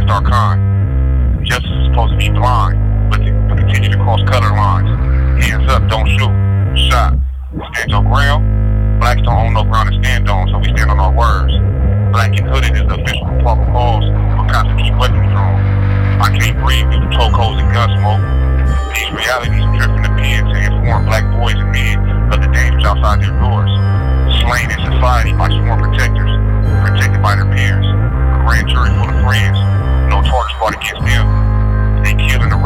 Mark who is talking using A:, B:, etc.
A: protect our kind. Justice is supposed to be blind, but continue to cross color lines. Hands up, don't shoot. Shot. Stand your ground. Blacks don't own no ground to stand on, so we stand on our words. Black and hooded is the official proper cause for cops to keep weapons drawn. I can't breathe due to chokeholds and gun smoke. These realities drift from the pen to inform black boys and men of the dangers outside their doors. Slain in society by sworn protectors, protected by their peers. A grand jury full of friends, no charges brought against them. They kill in the